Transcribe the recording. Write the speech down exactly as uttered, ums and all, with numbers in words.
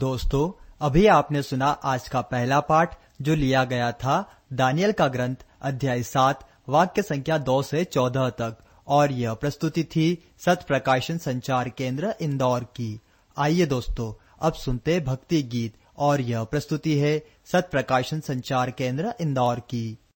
दोस्तों, अभी आपने सुना आज का पहला पाठ जो लिया गया था दानियल का ग्रंथ अध्याय सात वाक्य संख्या दो से चौदह तक, और यह प्रस्तुति थी सत्य प्रकाशन संचार केंद्र इंदौर की। आइए दोस्तों, अब सुनते भक्ति गीत, और यह प्रस्तुति है सत्य प्रकाशन संचार केंद्र इंदौर की।